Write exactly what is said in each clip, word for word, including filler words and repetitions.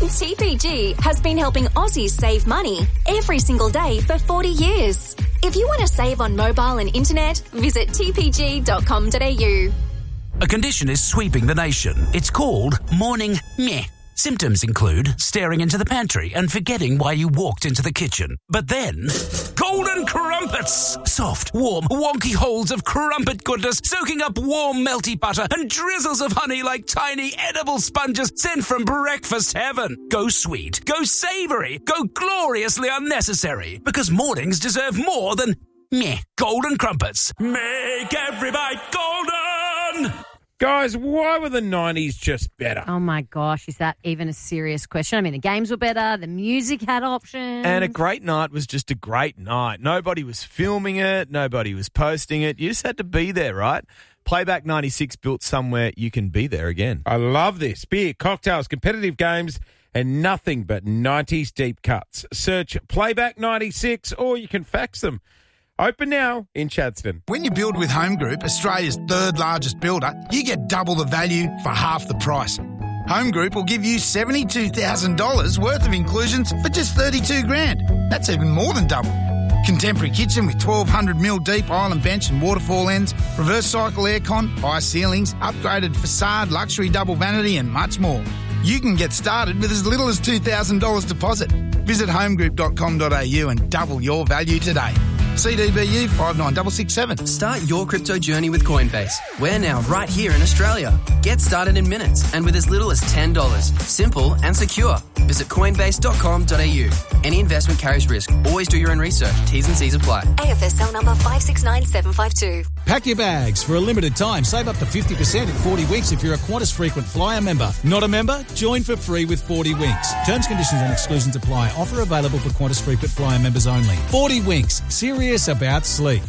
T P G has been helping Aussies save money every single day for forty years. If you want to save on mobile and internet, visit t p g dot com dot a u. A condition is sweeping the nation. It's called morning meh. Symptoms include staring into the pantry and forgetting why you walked into the kitchen. But then, golden crumpets! Soft, warm, wonky holes of crumpet goodness soaking up warm, melty butter and drizzles of honey like tiny edible sponges sent from breakfast heaven. Go sweet, go savoury, go gloriously unnecessary. Because mornings deserve more than meh. Golden crumpets. Make every bite golden! Guys, why were the nineties just better? Oh, my gosh. Is that even a serious question? I mean, the games were better. The music had options. And a great night was just a great night. Nobody was filming it. Nobody was posting it. You just had to be there, right? Playback ninety-six built somewhere you can be there again. I love this. Beer, cocktails, competitive games, and nothing but nineties deep cuts. Search Playback ninety-six or you can fax them. Open now in Chadstone. When you build with Home Group, Australia's third largest builder, you get double the value for half the price. Home Group will give you seventy-two thousand dollars worth of inclusions for just thirty-two grand. That's even more than double. Contemporary kitchen with twelve hundred mil deep island bench and waterfall ends, reverse cycle aircon, high ceilings, upgraded facade, luxury double vanity and much more. You can get started with as little as two thousand dollars deposit. Visit home group dot com dot a u and double your value today. C D B U five nine six six seven. Start your crypto journey with Coinbase. We're now right here in Australia. Get started in minutes and with as little as ten dollars. Simple and secure. Visit coinbase dot com dot a u. Any investment carries risk. Always do your own research. T's and C's apply. A F S L number five six nine seven five two. Pack your bags. For a limited time, save up to fifty percent in forty winks if you're a Qantas Frequent Flyer member. Not a member? Join for free with forty winks. Terms, conditions and exclusions apply. Offer available for Qantas Frequent Flyer members only. forty winks. Serious about sleep.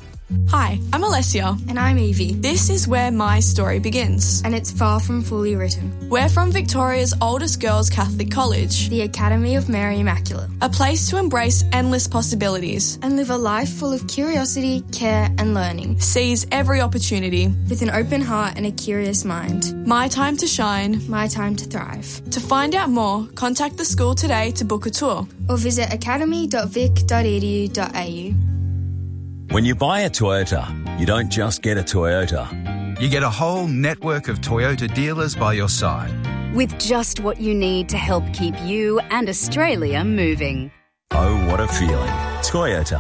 Hi, I'm Alessia. And I'm Evie. This is where my story begins. And it's far from fully written. We're from Victoria's oldest girls' Catholic college, the Academy of Mary Immaculate. A place to embrace endless possibilities. And live a life full of curiosity, care and learning. Seize every opportunity. With an open heart and a curious mind. My time to shine. My time to thrive. To find out more, contact the school today to book a tour. Or visit academy dot vic dot e d u dot a u. When you buy a Toyota, you don't just get a Toyota. You get a whole network of Toyota dealers by your side. With just what you need to help keep you and Australia moving. Oh, what a feeling. Toyota.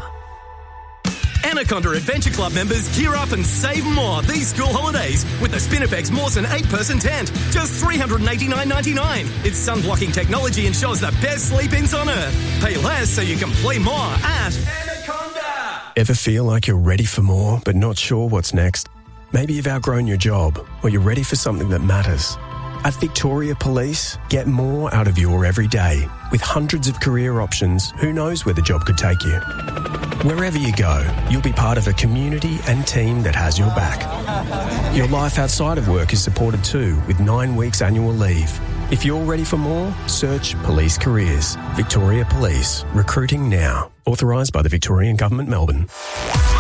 Anaconda Adventure Club members gear up and save more these school holidays with the Spinifex Mawson eight-person tent. Just three hundred eighty-nine dollars ninety-nine. Its sun-blocking technology ensures the best sleep-ins on Earth. Pay less so you can play more at Anaconda. Ever feel like you're ready for more but not sure what's next? Maybe you've outgrown your job or you're ready for something that matters. At Victoria Police, get more out of your everyday. With hundreds of career options, who knows where the job could take you? Wherever you go, you'll be part of a community and team that has your back. Your life outside of work is supported too, with nine weeks annual leave. If you're ready for more, search Police Careers. Victoria Police. Recruiting now. Authorised by the Victorian Government, Melbourne.